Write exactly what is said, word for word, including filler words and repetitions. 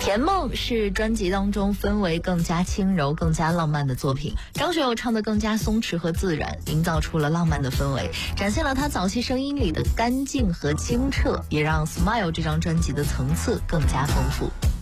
甜梦是专辑当中氛围更加轻柔、更加浪漫的作品。张学友唱得更加松弛和自然，营造出了浪漫的氛围，展现了他早期声音里的干净和清澈，也让《Smile》这张专辑的层次更加丰富。